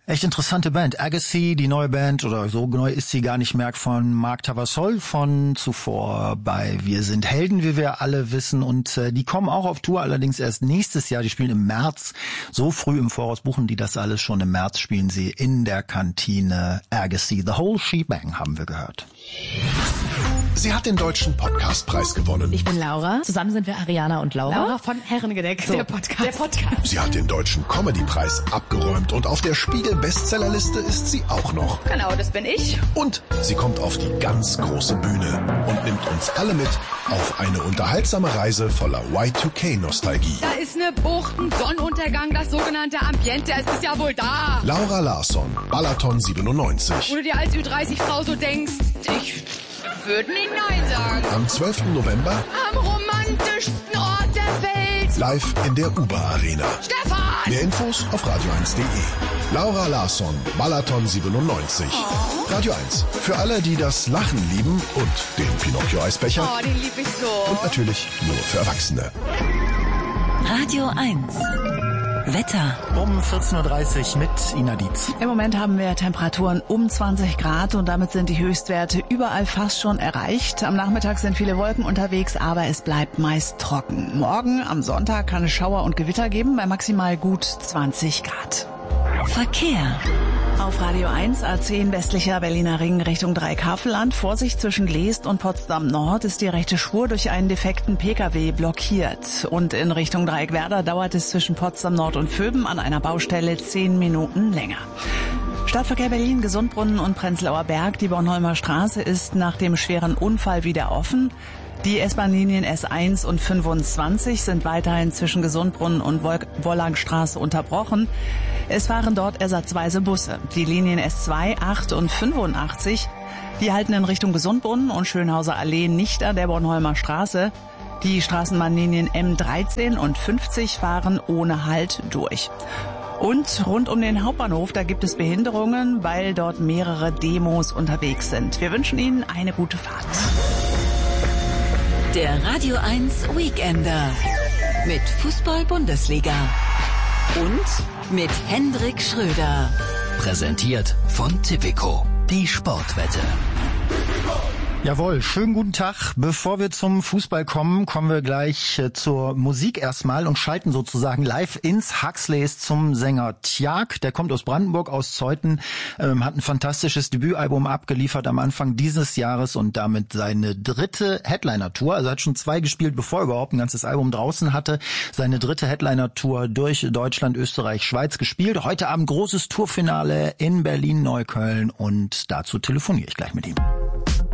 Echt interessante Band. Agassi, die neue Band, oder so neu ist sie gar nicht mehr, von Marc Tavassol von zuvor bei Wir sind Helden, wie wir alle wissen. Und die kommen auch auf Tour, allerdings erst nächstes Jahr. Die spielen im März. So früh im Voraus buchen die das alles schon. Im März spielen sie in der Kantine Agassi. The Whole Shebang haben wir gehört. Sie hat den Deutschen Podcastpreis gewonnen. Ich bin Laura. Zusammen sind wir Ariana und Laura. Laura von Herrengedeck, so, der Podcast. Sie hat den Deutschen Comedypreis abgeräumt und auf der Spiegel-Bestsellerliste ist sie auch noch. Genau, das bin ich. Und sie kommt auf die ganz große Bühne und nimmt uns alle mit auf eine unterhaltsame Reise voller Y2K-Nostalgie. Da ist eine Bucht, ein Sonnenuntergang, das sogenannte Ambiente, es ist ja wohl da. Laura Larsson, Balaton 97. Wo du dir als Ü30-Frau so denkst, ich würde nicht Nein sagen. Am 12. November Am romantischsten Ort der Welt. live in der Uber-Arena. Stefan! Mehr Infos auf radio1.de. Laura Larsson, Balaton 97. Radio 1. Für alle, die das Lachen lieben und den Pinocchio-Eisbecher. Oh, den lieb ich so. Und natürlich nur für Erwachsene. Radio 1. Wetter. Um 14.30 Uhr mit Ina Dietz. Im Moment haben wir Temperaturen um 20 Grad und damit sind die Höchstwerte überall fast schon erreicht. Am Nachmittag sind viele Wolken unterwegs, aber es bleibt meist trocken. Morgen, am Sonntag, kann es Schauer und Gewitter geben bei maximal gut 20 Grad. Verkehr. Auf Radio 1 A10 westlicher Berliner Ring Richtung Dreieckhavelland. Vorsicht, zwischen Leest und Potsdam Nord ist die rechte Spur durch einen defekten Pkw blockiert. Und in Richtung Dreieckwerder dauert es zwischen Potsdam Nord und Vöben an einer Baustelle 10 Minuten länger. Stadtverkehr Berlin, Gesundbrunnen und Prenzlauer Berg. Die Bornholmer Straße ist nach dem schweren Unfall wieder offen. Die S-Bahn-Linien S1 und 25 sind weiterhin zwischen Gesundbrunnen und Wollangstraße unterbrochen. Es fahren dort ersatzweise Busse. Die Linien S2, 8 und 85, die halten in Richtung Gesundbrunnen und Schönhauser Allee nicht an der Bornholmer Straße. Die Straßenbahnlinien M13 und 50 fahren ohne Halt durch. Und rund um den Hauptbahnhof, da gibt es Behinderungen, weil dort mehrere Demos unterwegs sind. Wir wünschen Ihnen eine gute Fahrt. Der Radio 1 Weekender mit Fußball-Bundesliga und mit Hendrik Schröder. Präsentiert von Tipico, die Sportwette. Jawohl, schönen guten Tag. Bevor wir zum Fußball kommen, kommen wir gleich zur Musik erstmal und schalten sozusagen live ins Huxleys zum Sänger Tjag. Der kommt aus Brandenburg, aus Zeuthen, hat ein fantastisches Debütalbum abgeliefert am Anfang dieses Jahres und damit seine dritte Headliner-Tour. Also hat schon 2 gespielt, bevor er überhaupt ein ganzes Album draußen hatte. Seine dritte Headliner-Tour durch Deutschland, Österreich, Schweiz gespielt. Heute Abend großes Tourfinale in Berlin, Neukölln und dazu telefoniere ich gleich mit ihm.